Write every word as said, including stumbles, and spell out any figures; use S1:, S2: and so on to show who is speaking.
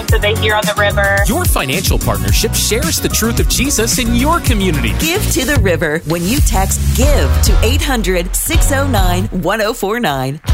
S1: that they hear on the river.
S2: Your financial partnership shares the truth of Jesus in your community.
S3: Give to the River when you text GIVE to eight hundred, six oh nine, one oh four nine.